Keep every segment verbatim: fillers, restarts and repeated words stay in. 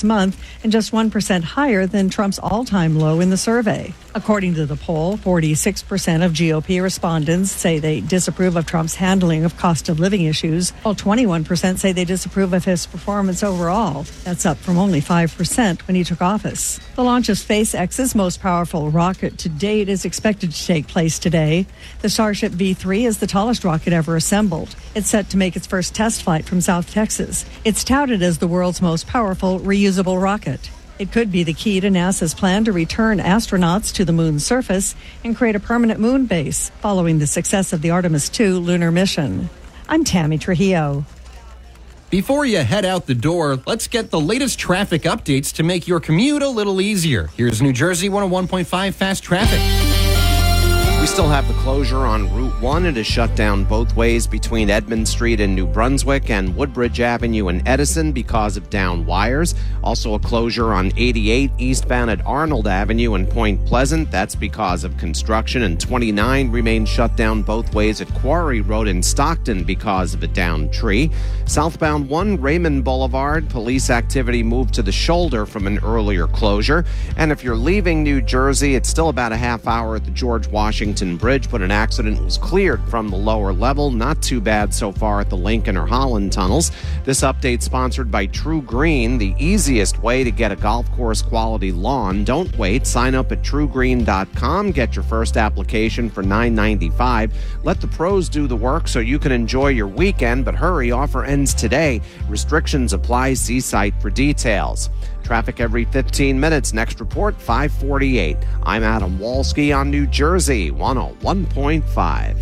last month and just one percent higher than Trump's all-time low in the survey. According to the poll, forty-six percent of G O P respondents say they disapprove of Trump's handling of cost of living issues, while twenty-one percent say they disapprove of his performance overall. That's up from only five percent when he took office. The launch of SpaceX's most powerful rocket to date is expected to take place today. The Starship V three is the tallest rocket ever assembled. It's set to make its first test flight from South Texas. It's touted as the world's most powerful reusable rocket. It could be the key to NASA's plan to return astronauts to the moon's surface and create a permanent moon base following the success of the Artemis two lunar mission. I'm Tammy Trujillo. Before you head out the door, let's get the latest traffic updates to make your commute a little easier. Here's New Jersey one oh one point five Fast Traffic. We still have the closure on Route one. It is shut down both ways between Edmund Street in New Brunswick and Woodbridge Avenue in Edison because of down wires. Also a closure on eighty-eight eastbound at Arnold Avenue in Point Pleasant. That's because of construction. And twenty-nine remains shut down both ways at Quarry Road in Stockton because of a downed tree. Southbound one, Raymond Boulevard, police activity moved to the shoulder from an earlier closure. And if you're leaving New Jersey, it's still about a half hour at the George Washington Bridge, but an accident was cleared from the lower level. Not too bad so far at the Lincoln or Holland tunnels. This update sponsored by True Green, the easiest way to get a golf course quality lawn. Don't wait. Sign up at true green dot com. Get your first application for nine ninety-five. Let the pros do the work so you can enjoy your weekend, but hurry, offer ends today. Restrictions apply. See site for details. Traffic every fifteen minutes. Next report, five forty-eight. I'm Adam Walski on New Jersey one oh one point five.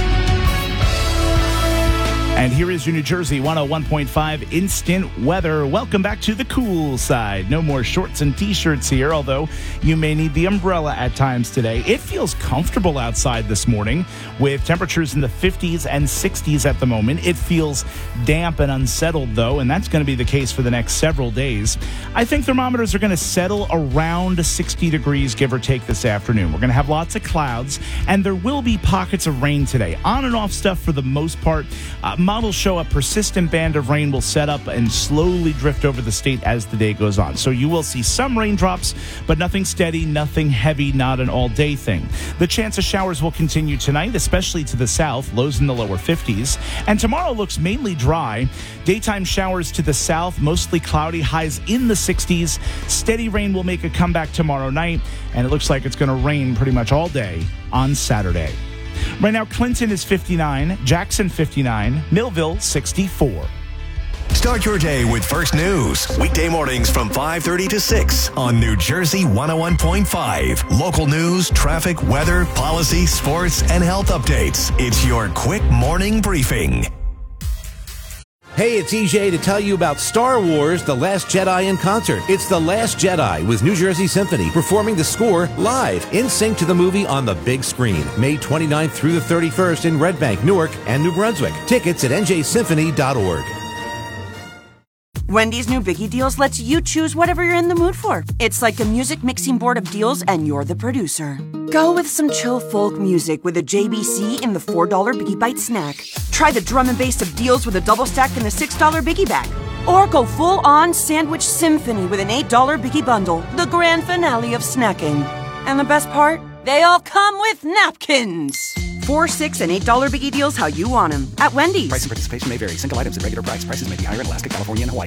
And here is your New Jersey one oh one point five instant weather. Welcome back to the cool side. No more shorts and t-shirts here, although you may need the umbrella at times today. It feels comfortable outside this morning with temperatures in the fifties and sixties at the moment. It feels damp and unsettled, though, and that's going to be the case for the next several days. I think thermometers are going to settle around sixty degrees, give or take, this afternoon. We're going to have lots of clouds, and there will be pockets of rain today. On and off stuff for the most part. Uh, Models show a persistent band of rain will set up and slowly drift over the state as the day goes on. So you will see some raindrops, but nothing steady, nothing heavy, not an all-day thing. The chance of showers will continue tonight, especially to the south, lows in the lower fifties. And tomorrow looks mainly dry. Daytime showers to the south, mostly cloudy, highs in the sixties. Steady rain will make a comeback tomorrow night, and it looks like it's going to rain pretty much all day on Saturday. Right now, Clinton is fifty-nine, Jackson fifty-nine, Millville sixty-four. Start your day with First News. Weekday mornings from five thirty to six on New Jersey one oh one point five. Local news, traffic, weather, policy, sports, and health updates. It's your quick morning briefing. Hey, it's E J to tell you about Star Wars The Last Jedi in concert. It's The Last Jedi with New Jersey Symphony performing the score live in sync to the movie on the big screen. May twenty-ninth through the thirty-first in Red Bank, Newark, and New Brunswick. Tickets at n j symphony dot org. Wendy's new Biggie Deals lets you choose whatever you're in the mood for. It's like a music mixing board of deals, and you're the producer. Go with some chill folk music with a J B C in the four dollar Biggie Bite snack. Try the drum and bass of deals with a double stack in the six dollar Biggie Bag. Or go full-on sandwich symphony with an eight dollar Biggie Bundle, the grand finale of snacking. And the best part? They all come with napkins. Four, six, and eight dollar Biggie Deals how you want them at Wendy's. Price and participation may vary. Single items at regular price. Prices may be higher in Alaska, California, and Hawaii.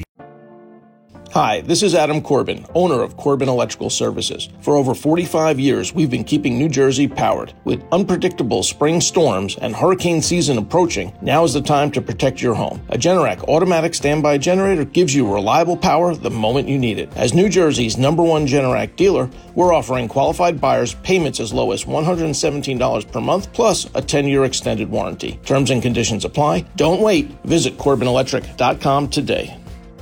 Hi, this is Adam Corbin, owner of Corbin Electrical Services. For over forty-five years, we've been keeping New Jersey powered. With unpredictable spring storms and hurricane season approaching, now is the time to protect your home. A Generac automatic standby generator gives you reliable power the moment you need it. As New Jersey's number one Generac dealer, we're offering qualified buyers payments as low as one hundred seventeen dollars per month, plus a ten-year extended warranty. Terms and conditions apply. Don't wait. Visit corbin electric dot com today.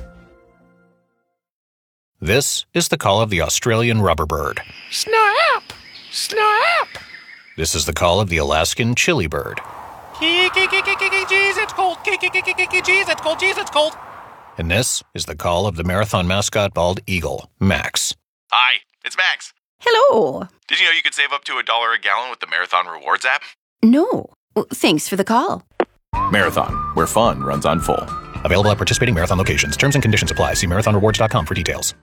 This is the call of the Australian rubberbird. Snap! Snap! This is the call of the Alaskan chili bird. Jeez, it's cold. Jeez, it's cold. Jeez, it's cold. And this is the call of the marathon mascot bald eagle, Max. Hi, it's Max. Hello. Did you know you could save up to a dollar a gallon with the Marathon Rewards app? No. Well, thanks for the call. Marathon, where fun runs on full. Available at participating Marathon locations. Terms and conditions apply. See marathon rewards dot com for details.